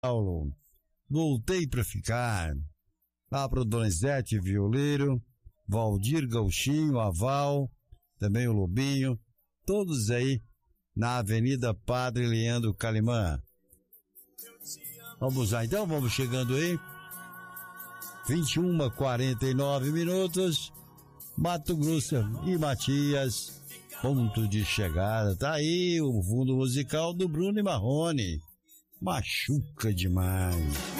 Paulo, voltei pra ficar. Lá pro Donizete Violeiro, Valdir Gauchinho, Aval, também o Lobinho, todos aí na Avenida Padre Leandro Calimã. Vamos lá, então, vamos chegando aí. 21h49, Mato Grosso e Matias, ponto de chegada. Tá aí o fundo musical do Bruno e Marrone. Machuca demais.